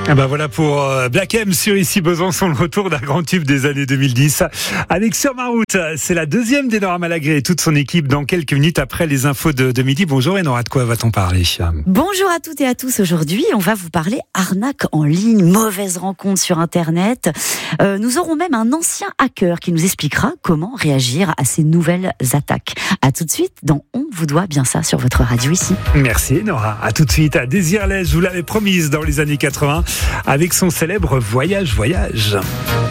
Ah bah voilà pour Black M sur Ici Besançon, le retour d'un grand tube des années 2010. Avec Sur ma route, c'est la deuxième d'Enora Malagré et toute son équipe dans quelques minutes après les infos de midi. Bonjour Enora, de quoi va-t-on parler ? Bonjour à toutes et à tous. Aujourd'hui, on va vous parler arnaque en ligne, mauvaise rencontre sur Internet. Nous aurons même un ancien hacker qui nous expliquera comment réagir à ces nouvelles attaques. À tout de suite dans On vous doit bien ça sur votre radio ici. Merci Enora. À tout de suite. À Désirless, je vous l'avais promise dans les années 80, avec son célèbre Voyage.